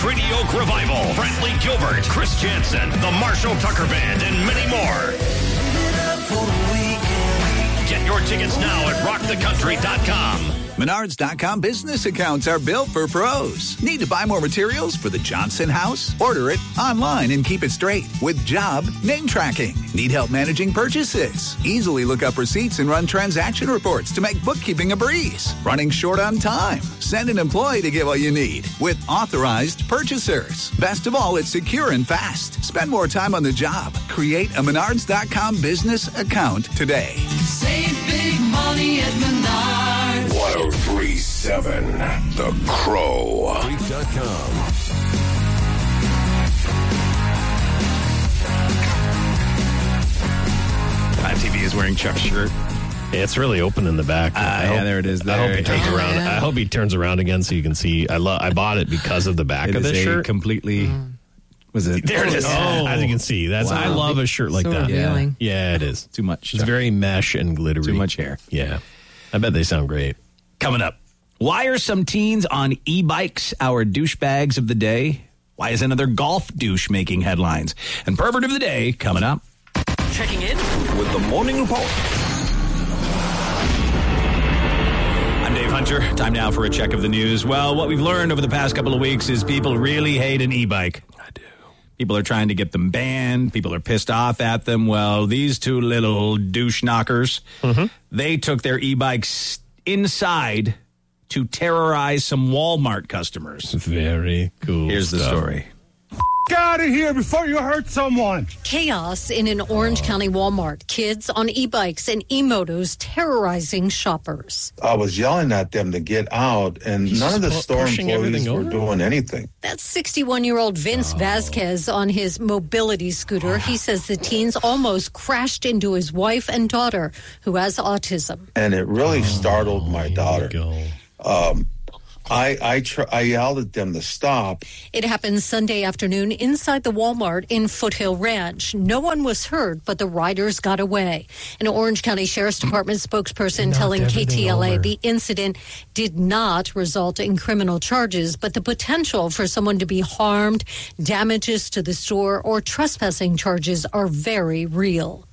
Country Oak Revival, Brantley Gilbert, Chris Jansen, the Marshall Tucker Band, and many more. Get your tickets now at rockthecountry.com. Menards.com business accounts are built for pros. Need to buy more materials for the Johnson house? Order it online and keep it straight with job name tracking. Need help managing purchases? Easily look up receipts and run transaction reports to make bookkeeping a breeze. Running short on time? Send an employee to get what you need with authorized purchasers. Best of all, it's secure and fast. Spend more time on the job. Create a Menards.com business account today. Save big money at Menards. 1037 The Crow. Freak.com. TV is wearing Chuck's shirt. It's really open in the back. There it is. There. I hope he turns around. I hope he turns around again so you can see. I bought it because of the back of the shirt. Completely. Was it? There it is. Oh. As you can see, that's. Wow. I love a shirt like So that. revealing. Yeah, it is. Too much. It's very mesh and glittery. Too much hair. Yeah, I bet they sound great. Coming up. Why are some teens on e-bikes our douchebags of the day? Why is another golf douche making headlines? And pervert of the day coming up. Checking in with the Morning Report. I'm Dave Hunter. Time now for a check of the news. Well, what we've learned over the past couple of weeks is people really hate an e-bike. I do. People are trying to get them banned. People are pissed off at them. Well, these two little douche knockers, they took their e-bikes inside to terrorize some Walmart customers. Very cool. Here's the story. Get out of here before you hurt someone. Chaos in an Orange County Walmart. Kids on e-bikes and e-motos terrorizing shoppers. I was yelling at them to get out, and none of the store employees were doing anything. That's 61-year-old Vince Vasquez on his mobility scooter. He says the teens almost crashed into his wife and daughter, who has autism. And it really startled my daughter. I yelled at them to stop. It happened Sunday afternoon inside the Walmart in Foothill Ranch. No one was hurt, but the riders got away. An Orange County Sheriff's Department spokesperson telling KTLA the incident did not result in criminal charges, but the potential for someone to be harmed, damages to the store, or trespassing charges are very real.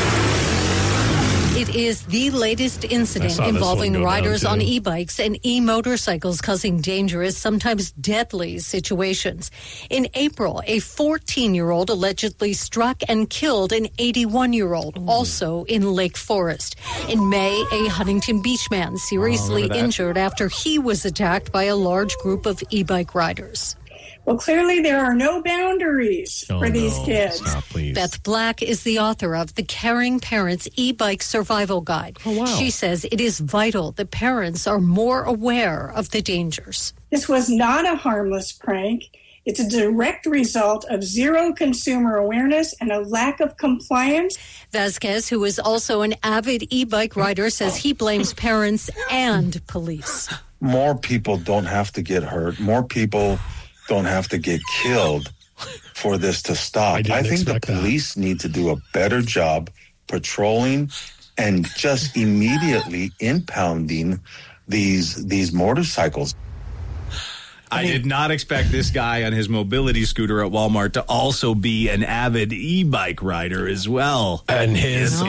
It is the latest incident involving riders on e-bikes and e-motorcycles causing dangerous, sometimes deadly situations. In April, a 14-year-old allegedly struck and killed an 81-year-old, also in Lake Forest. In May, a Huntington Beach man seriously injured after he was attacked by a large group of e-bike riders. Well, clearly there are no boundaries for these kids. Stop, please. Beth Black is the author of the Caring Parents E-Bike Survival Guide. Oh, wow. She says it is vital that parents are more aware of the dangers. This was not a harmless prank. It's a direct result of zero consumer awareness and a lack of compliance. Vasquez, who is also an avid e-bike rider, says he blames parents and police. More people don't have to get hurt. More people don't have to get killed for this to stop. I think the police need to do a better job patrolling and just immediately impounding these motorcycles. I did not expect this guy on his mobility scooter at Walmart to also be an avid e-bike rider as well. And his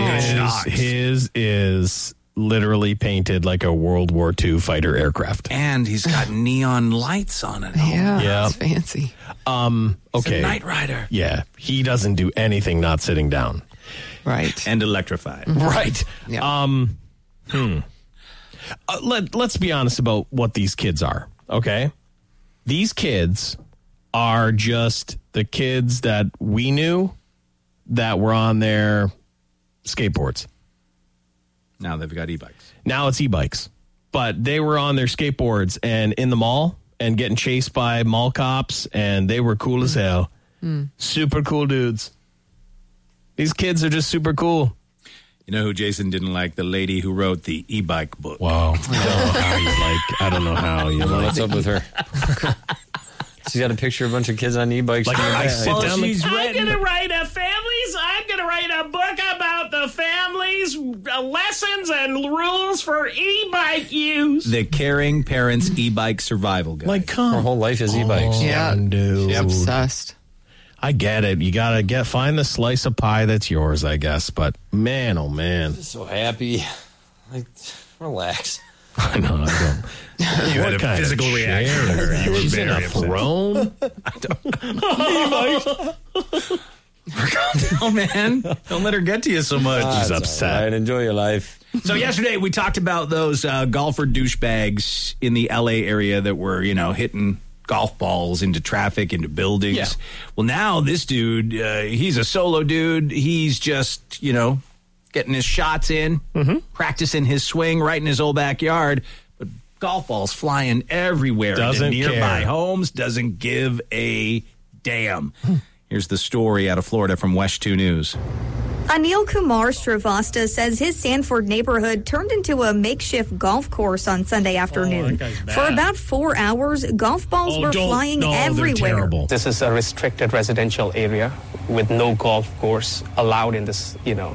is literally painted like a World War II fighter aircraft. And he's got neon lights on it. Yeah, it's fancy. Okay. It's a Knight Rider. Yeah, he doesn't do anything not sitting down. Right. And electrified. Right. Yeah. Let's be honest about what these kids are, okay? These kids are just the kids that we knew that were on their skateboards. Now they've got e-bikes. Now it's e-bikes. But they were on their skateboards and in the mall and getting chased by mall cops, and they were cool as hell. Super cool dudes. These kids are just super cool. You know who Jason didn't like? The lady who wrote the e-bike book. Wow. I don't know how you like. What's up with her? She's got a picture of a bunch of kids on e-bikes. Like, I sit down. I'm going to write a book about the the family's lessons and rules for e-bike use. The Caring Parents E-Bike Survival Guide. Like, come. Our whole life is e-bikes. Yeah, dude. obsessed. I get it. You gotta find the slice of pie that's yours, I guess. But man, oh man, So happy. Like, relax. I know. I don't. You had a physical reaction. You were She's in very a upset. throne. Oh, man. Don't let her get to you so much. She's upset. All right, enjoy your life. So yesterday we talked about those golfer douchebags in the L.A. area that were, hitting golf balls into traffic, into buildings. Yeah. Well, now this dude, he's a solo dude. He's just, getting his shots in, practicing his swing right in his old backyard. But golf balls flying everywhere Doesn't into nearby care. homes. Doesn't give a damn. Here's the story out of Florida from West 2 News. Anil Kumar Srivastava says his Sanford neighborhood turned into a makeshift golf course on Sunday afternoon. For about 4 hours, golf balls were flying everywhere. This is a restricted residential area with no golf course allowed in this,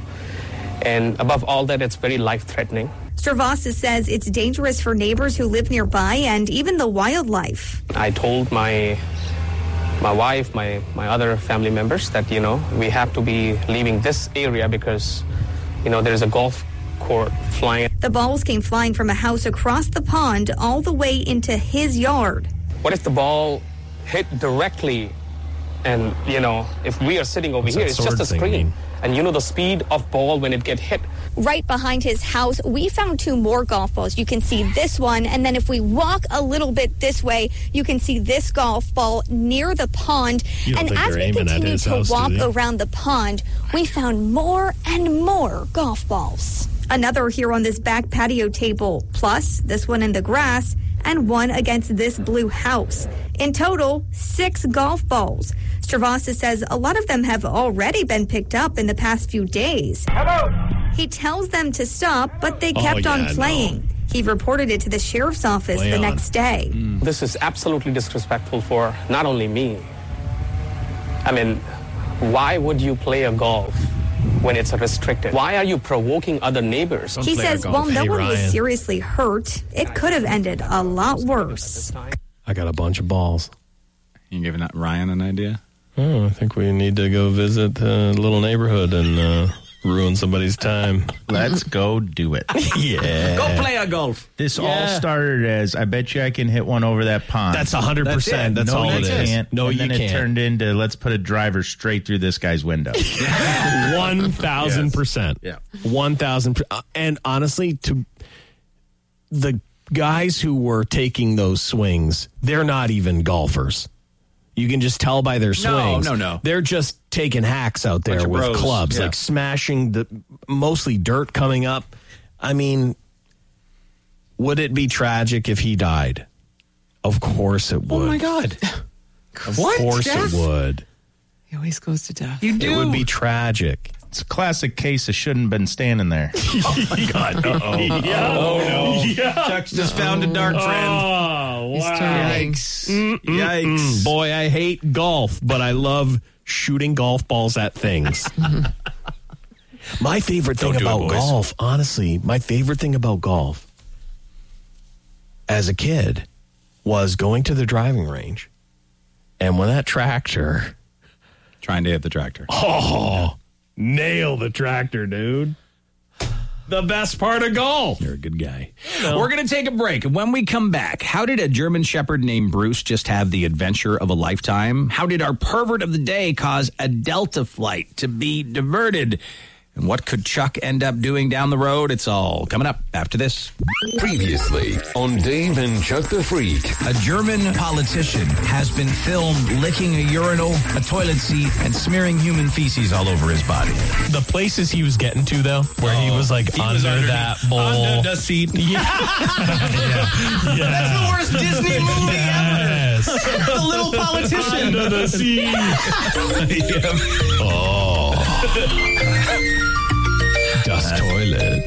And above all that, it's very life-threatening. Srivastava says it's dangerous for neighbors who live nearby and even the wildlife. I told my wife, my other family members that, we have to be leaving this area because, there's a golf court flying. The balls came flying from a house across the pond all the way into his yard. What if the ball hit directly and, if we are sitting over here, it's just a screen. And the speed of ball when it get hit. Right behind his house, we found 2 more golf balls. You can see this one, and then if we walk a little bit this way, you can see this golf ball near the pond. And as we continue to walk around the pond, we found more and more golf balls. Another here on this back patio table, plus this one in the grass, and one against this blue house. In total, 6 golf balls. Srivastava says a lot of them have already been picked up in the past few days. Hello. He tells them to stop, but they kept on playing. He reported it to the sheriff's office the next day. This is absolutely disrespectful for not only me. I mean, why would you play a golf when it's restricted? Why are you provoking other neighbors? He says while no one was seriously hurt, it could have ended a lot worse. I got a bunch of balls. You giving Ryan an idea? Oh, I think we need to go visit a little neighborhood and ruin somebody's time. Let's go do it. Yeah. Go play a golf. This all started as, I bet you I can hit one over that pond. That's 100%. That's all it is. No, and you then can't. it turned into, let's put a driver straight through this guy's window. 1,000%. Yeah. 1,000%. And honestly, to the guys who were taking those swings, they're not even golfers. You can just tell by their swings. No. They're just taking hacks out there with bros. clubs, Yeah. like smashing the mostly dirt coming up. I mean, would it be tragic if he died? Of course it would. Oh, my God. Of course it would. He always goes to death. You do. It would be tragic. It's a classic case of shouldn't have been standing there. Oh, my God. Uh-oh. Yeah. Oh, no. Yeah. Chuck's just found a dark friend. Oh, He's turning. Yikes. Boy, I hate golf, but I love shooting golf balls at things. My favorite thing about golf, honestly, my favorite thing about golf as a kid was going to the driving range. And when that tractor... Trying to hit the tractor. Oh, nail the tractor, dude. The best part of golf. You're a good guy. We're going to take a break. And when we come back, how did a German Shepherd named Bruce just have the adventure of a lifetime? How did our pervert of the day cause a Delta flight to be diverted? And what could Chuck end up doing down the road? It's all coming up after this. Previously on Dave and Chuck the Freak. A German politician has been filmed licking a urinal, a toilet seat, and smearing human feces all over his body. The places he was getting to, though, where he was like under that bowl. Under the seat. Yeah. Yeah. That's the worst Disney movie ever. The little politician. Under the seat. Oh. Dust toilet.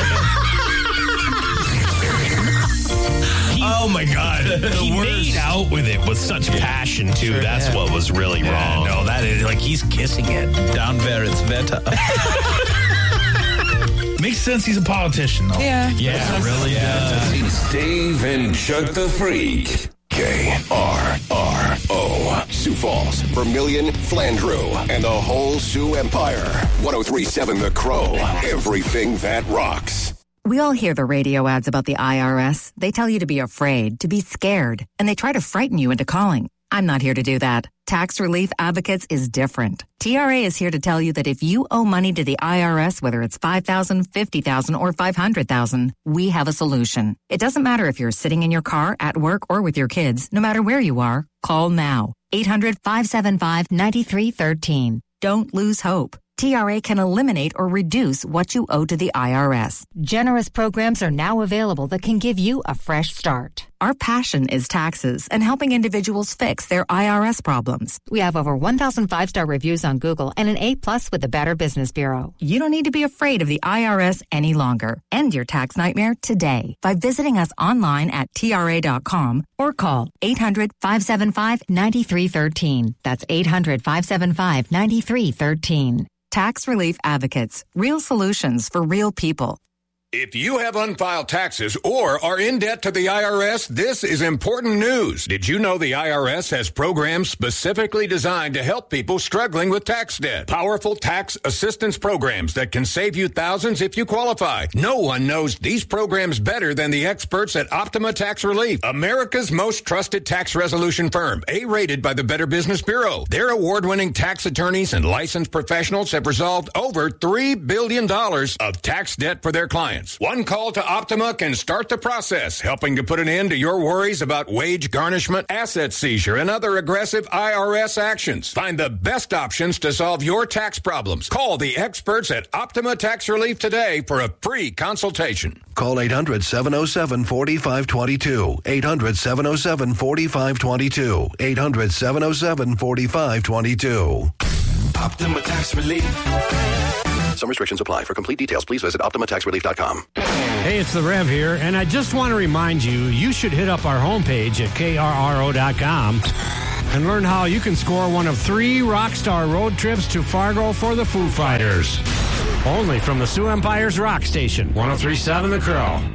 Oh my God! He made out with it with such passion too. Sure, That's what was really wrong. No, that is like he's kissing it. Down there, it's better. Makes sense he's a politician, though. Yeah. Yeah, it really does. It's Dave and Chuck the Freak. KRRO. Sioux Falls, Vermilion, Flandreau, and the whole Sioux Empire. 103.7 The Crow. Everything that rocks. We all hear the radio ads about the IRS. They tell you to be afraid, to be scared, and they try to frighten you into calling. I'm not here to do that. Tax Relief Advocates is different. TRA is here to tell you that if you owe money to the IRS, whether it's $5,000, $50,000, or $500,000, we have a solution. It doesn't matter if you're sitting in your car, at work, or with your kids. No matter where you are, call now. 800-575-9313. Don't lose hope. TRA can eliminate or reduce what you owe to the IRS. Generous programs are now available that can give you a fresh start. Our passion is taxes and helping individuals fix their IRS problems. We have over 1,000 5-star reviews on Google and an A+ with the Better Business Bureau. You don't need to be afraid of the IRS any longer. End your tax nightmare today by visiting us online at TRA.com or call 800-575-9313. That's 800-575-9313. Tax Relief Advocates. Real solutions for real people. If you have unfiled taxes or are in debt to the IRS, this is important news. Did you know the IRS has programs specifically designed to help people struggling with tax debt? Powerful tax assistance programs that can save you thousands if you qualify. No one knows these programs better than the experts at Optima Tax Relief, America's most trusted tax resolution firm, A-rated by the Better Business Bureau. Their award-winning tax attorneys and licensed professionals have resolved over $3 billion of tax debt for their clients. One call to Optima can start the process, helping to put an end to your worries about wage garnishment, asset seizure, and other aggressive IRS actions. Find the best options to solve your tax problems. Call the experts at Optima Tax Relief today for a free consultation. Call 800-707-4522. 800-707-4522. 800-707-4522. Optima Tax Relief. Some restrictions apply. For complete details, please visit OptimaTaxRelief.com. Hey, it's the Rev here, and I just want to remind you, you should hit up our homepage at KRRO.com and learn how you can score one of 3 Rockstar road trips to Fargo for the Foo Fighters. Only from the Sioux Empire's Rock Station, 103.7 The Crow.